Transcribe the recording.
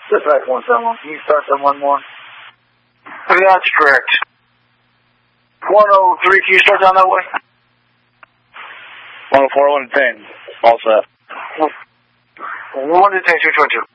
Sit back 171. Can you start them one more? That's correct. 103, can you start down that way? 104, 110. Also. 110, 222.